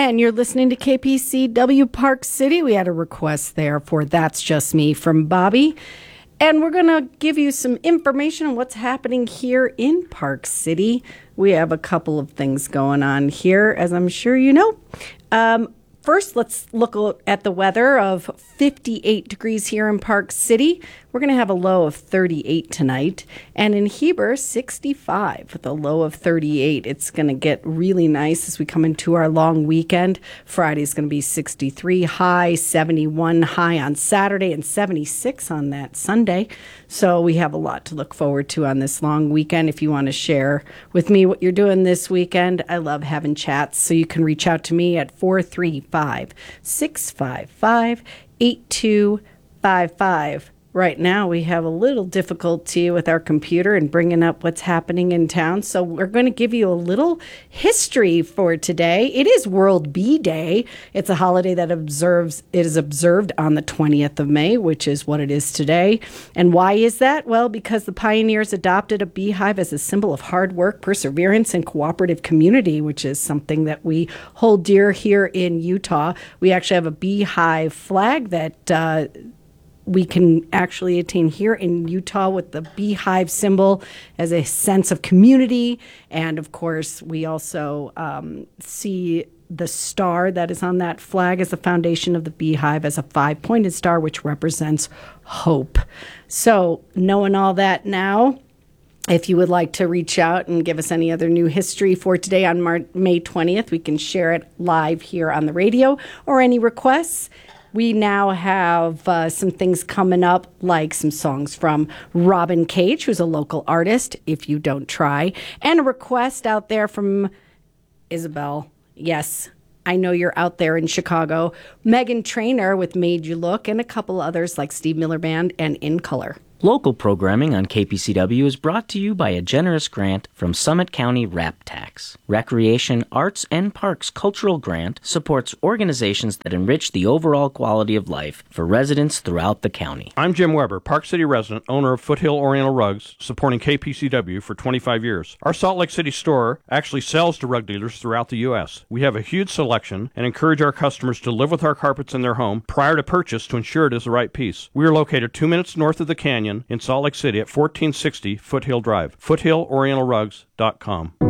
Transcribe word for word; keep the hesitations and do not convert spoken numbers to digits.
And you're listening to K P C W Park City. We had a request there for That's Just Me from Bobby. And we're going to give you some information on what's happening here in Park City. We have a couple of things going on here, as I'm sure you know. Um, first, let's look at the weather of fifty-eight degrees here in Park City. We're going to have a low of thirty-eight tonight. And in Heber, sixty-five with a low of thirty-eight. It's going to get really nice as we come into our long weekend. Friday's going to be sixty-three high, seventy-one high on Saturday, and seventy-six on that Sunday. So we have a lot to look forward to on this long weekend. If you want to share with me what you're doing this weekend, I love having chats. So you can reach out to me at four three five, six five five, eight two five five. Right now, we have a little difficulty with our computer and bringing up what's happening in town. So we're going to give you a little history for today. It is World Bee Day. It's a holiday that observes it is observed on the twentieth of May, which is what it is today. And why is that? Well, because the pioneers adopted a beehive as a symbol of hard work, perseverance, and cooperative community, which is something that we hold dear here in Utah. We actually have a beehive flag that uh, we can actually attain here in Utah with the beehive symbol as a sense of community. And of course, we also um, see the star that is on that flag as the foundation of the beehive as a five-pointed star, which represents hope. So knowing all that now, if you would like to reach out and give us any other new history for today on Mar- May twentieth, we can share it live here on the radio, or any requests. We now have uh, some things coming up, like some songs from Robin Cage, who's a local artist, If You Don't Try, and a request out there from Isabel. Yes, I know you're out there in Chicago. Megan Trainor with Made You Look, and a couple others like Steve Miller Band and In Color. Local programming on K P C W is brought to you by a generous grant from Summit County RAP Tax. Recreation, Arts, and Parks Cultural Grant supports organizations that enrich the overall quality of life for residents throughout the county. I'm Jim Weber, Park City resident, owner of Foothill Oriental Rugs, supporting K P C W for twenty-five years. Our Salt Lake City store actually sells to rug dealers throughout the U S. We have a huge selection and encourage our customers to live with our carpets in their home prior to purchase to ensure it is the right piece. We are located two minutes north of the canyon in Salt Lake City at fourteen sixty Foothill Drive. foothill oriental rugs dot com.